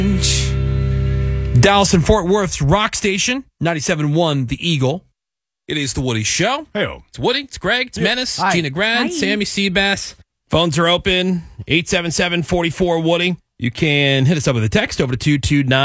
Dallas and Fort Worth's Rock Station, 97.1 The Eagle. It is the Woody Show. Hey-o. It's Woody, it's Greg, it's Menace, Hi. Gina Grad, Hi. Sammy Seabass. Phones are open, 877-44-WOODY. You can hit us up with a text over to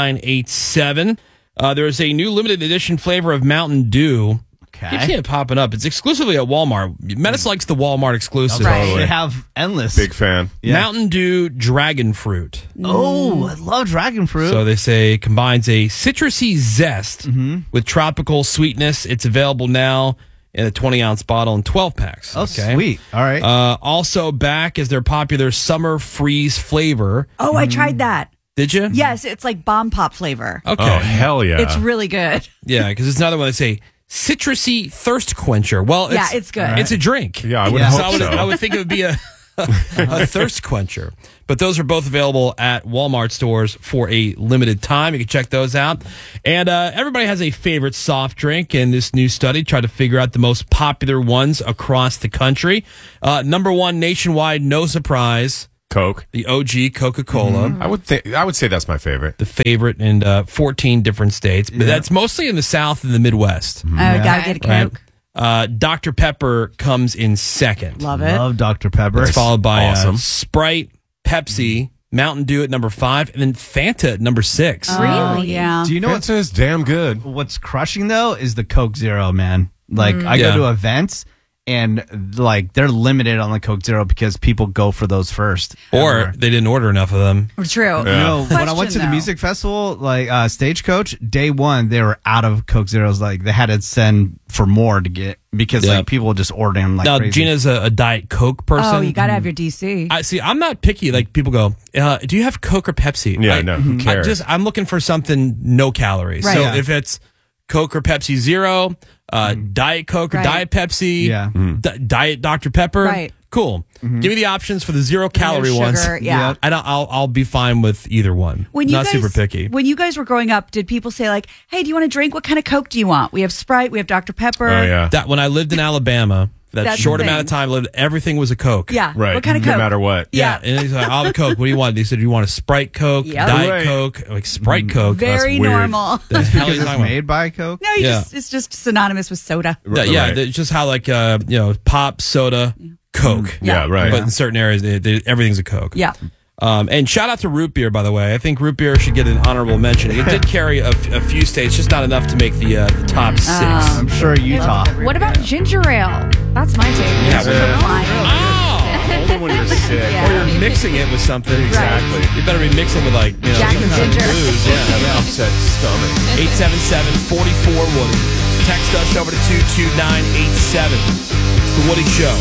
22987. There is a new limited edition flavor of Mountain Dew. Okay. Keep seeing it popping up. It's exclusively at Walmart. Menace likes the Walmart exclusive. Right. They have endless. Big fan. Yeah. Mountain Dew Dragon Fruit. Oh, I love dragon fruit. So they say it combines a citrusy zest Mm-hmm. with tropical sweetness. It's available now in a 20-ounce bottle and 12 packs. oh, sweet. All right. Also back is their popular summer freeze flavor. Oh, I tried that. Did you? Yes, it's like bomb pop flavor. Okay. Oh, hell yeah. It's really good. Yeah, because it's another one they say citrusy thirst quencher. Well, Yeah, it's good. It's a drink. Yeah, I would Yeah. hope so. I would think it would be a thirst quencher. But those are both available at Walmart stores for a limited time. You can check those out. And everybody has a favorite soft drink, and this new study tried to figure out the most popular ones across the country. Number one nationwide, no surprise, Coke. the OG Coca-Cola. I would say that's my favorite. The favorite in 14 different states. But that's mostly in the South and the Midwest. Oh, gotta get a Right? Coke. Dr. Pepper comes in second. Love it. love Dr. Pepper. It's followed by Awesome. Sprite, Pepsi, Mountain Dew at number 5, and then Fanta at number 6. Oh, Really? yeah. Do you know Fanta is damn good. what's crushing though is the Coke Zero, man. Like I Yeah. go to events and like they're limited on the Coke Zero because people go for those first. Or Ever. they didn't order enough of them. True. You know, when I went Question, to the though. music festival, like Stagecoach, day one, they were out of Coke Zeros. Like they had to send for more to get because Yeah. like people just order them like Now, crazy. Gina's a Diet Coke person. Oh, you gotta have your DC. I see. I'm not picky. Like people go, do you have Coke or Pepsi? Yeah, no, who cares? I'm looking for something no calories. Right. So Yeah. if it's Coke or Pepsi Zero, Diet Coke or Right. Diet Pepsi, Yeah. Diet Dr. Pepper, Right. cool. Give me the options for the 0 calorie No ones. sugar, yeah. And I'll be fine with either one. When you Not guys, super picky. When you guys were growing up, did people say like, "Hey, do you want a drink? What kind of Coke do you want? We have Sprite, we have Dr. Pepper." Oh, yeah. That when I lived in Alabama, that That's short the amount of thing. time, lived everything was a Coke. Yeah. Right. What kind of No Coke? matter what. Yeah, and he's like, "I'll have a Coke. What do you want?" They said, "Do you want a Sprite Coke, Yep. Diet Right. Coke, like Sprite Coke?" Very weird. normal. The hell are because you it's talking about? made by Coke. No, Yeah. it's just synonymous with soda. Yeah, Right. it's just how like pop, soda, Coke. Yeah, right. But in certain areas, everything's a Coke. Yeah. And shout out to root beer, by the way. I think root beer should get an honorable mention. It did carry a few states, just not enough to make the top 6. I'm sure Utah. What about ginger ale? That's my favorite. Yeah, Oh! Only when you're sick. Or you're mixing it with something. Exactly. You better be mixing with like Jack and some kind of ginger. booze. Have Yeah. an upset stomach. 877-44-WOODY. Text us over to 22987. It's the Woody Show.